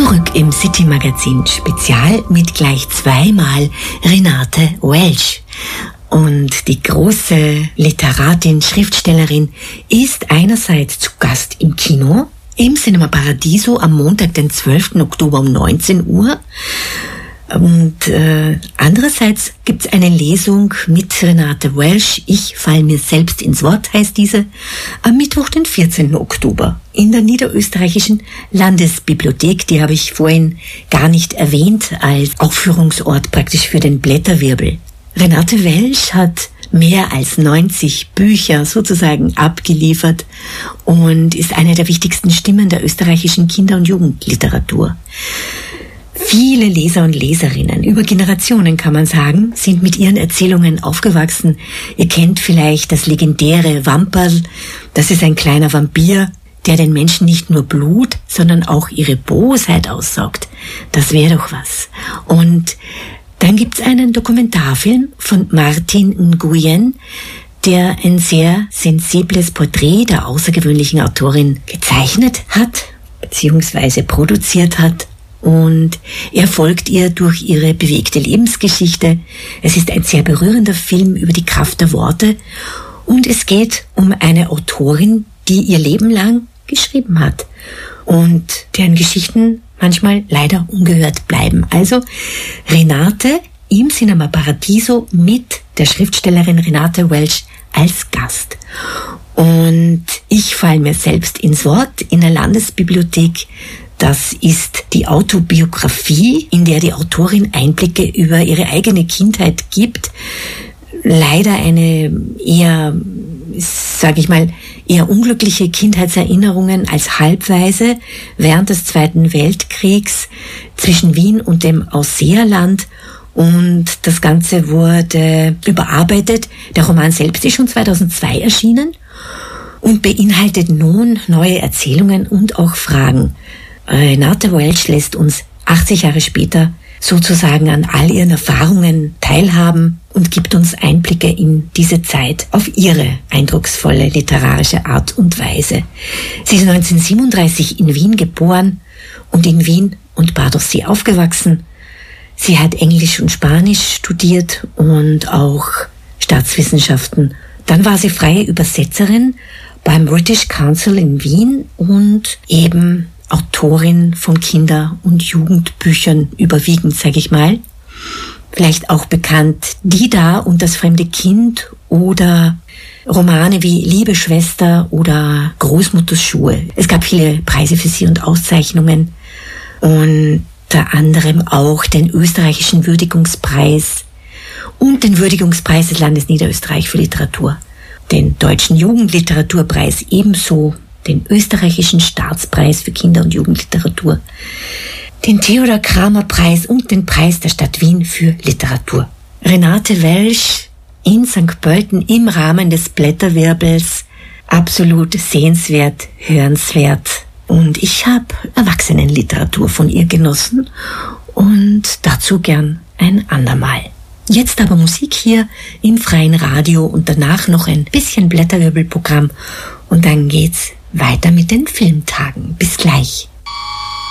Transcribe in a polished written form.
Zurück im City Magazin Spezial mit gleich zweimal Renate Welch. Und die große Literatin, Schriftstellerin ist einerseits zu Gast im Kino, im Cinema Paradiso am Montag, den 12. Oktober um 19 Uhr. Und andererseits gibt's eine Lesung mit Renate Welch. Ich fall mir selbst ins Wort, heißt diese, am Mittwoch, den 14. Oktober in der Niederösterreichischen Landesbibliothek. Die habe ich vorhin gar nicht erwähnt als Aufführungsort praktisch für den Blätterwirbel. Renate Welch hat mehr als 90 Bücher sozusagen abgeliefert und ist eine der wichtigsten Stimmen der österreichischen Kinder- und Jugendliteratur. Viele Leser und Leserinnen, über Generationen kann man sagen, sind mit ihren Erzählungen aufgewachsen. Ihr kennt vielleicht das legendäre Wamperl. Das ist ein kleiner Vampir, der den Menschen nicht nur Blut, sondern auch ihre Bosheit aussaugt. Das wäre doch was. Und dann gibt's einen Dokumentarfilm von Martin Nguyen, der ein sehr sensibles Porträt der außergewöhnlichen Autorin gezeichnet hat, beziehungsweise produziert hat. Und er folgt ihr durch ihre bewegte Lebensgeschichte. Es ist ein sehr berührender Film über die Kraft der Worte. Und es geht um eine Autorin, die ihr Leben lang geschrieben hat und deren Geschichten manchmal leider ungehört bleiben. Also Renate im Cinema Paradiso mit der Schriftstellerin Renate Welch als Gast. Und ich falle mir selbst ins Wort in der Landesbibliothek. Das ist die Autobiografie, in der die Autorin Einblicke über ihre eigene Kindheit gibt. Leider eine eher, sage ich mal, eher unglückliche Kindheitserinnerungen als Halbweise während des Zweiten Weltkriegs zwischen Wien und dem Ausseerland. Und das Ganze wurde überarbeitet. Der Roman selbst ist schon 2002 erschienen und beinhaltet nun neue Erzählungen und auch Fragen. Renate Welch lässt uns 80 Jahre später sozusagen an all ihren Erfahrungen teilhaben und gibt uns Einblicke in diese Zeit auf ihre eindrucksvolle literarische Art und Weise. Sie ist 1937 in Wien geboren und in Wien und Badersee aufgewachsen. Sie hat Englisch und Spanisch studiert und auch Staatswissenschaften. Dann war sie freie Übersetzerin beim British Council in Wien und eben Autorin von Kinder- und Jugendbüchern überwiegend, sage ich mal. Vielleicht auch bekannt Dida und das fremde Kind oder Romane wie Liebe Schwester oder Großmutters Schuhe. Es gab viele Preise für sie und Auszeichnungen. Unter anderem auch den österreichischen Würdigungspreis und den Würdigungspreis des Landes Niederösterreich für Literatur. Den deutschen Jugendliteraturpreis ebenso, den österreichischen Staatspreis für Kinder- und Jugendliteratur, den Theodor Kramer Preis und den Preis der Stadt Wien für Literatur. Renate Welch in St. Pölten im Rahmen des Blätterwirbels, absolut sehenswert, hörenswert. Und ich habe Erwachsenenliteratur von ihr genossen und dazu gern ein andermal. Jetzt aber Musik hier im freien Radio und danach noch ein bisschen Blätterwirbelprogramm und dann geht's weiter mit den Filmtagen. Bis gleich.